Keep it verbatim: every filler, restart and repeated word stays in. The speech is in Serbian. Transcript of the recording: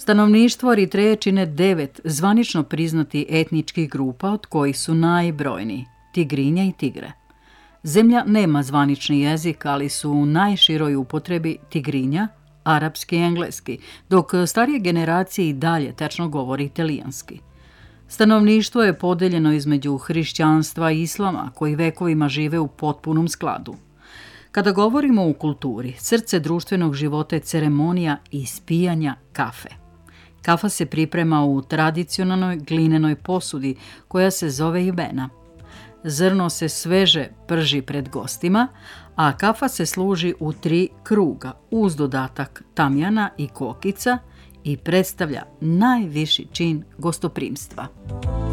Stanovništvo Eritreje čine devet zvanično priznati etničkih grupa, od kojih su najbrojniji Tigrinja i Tigre. Zemlja nema zvanični jezik, ali su u najširoj upotrebi Tigrinja, arapski i engleski, dok starije generacije i dalje tečno govori italijanski. Stanovništvo je podeljeno između hrišćanstva i islama, koji vekovima žive u potpunom skladu. Kada govorimo o kulturi, srce društvenog života je ceremonija ispijanja kafe. Kafa se priprema u tradicionalnoj glinenoj posudi koja se zove jebena. Zrno se sveže prži pred gostima, a kafa se služi u tri kruga uz dodatak tamjana i kokica i predstavlja najviši čin gostoprimstva.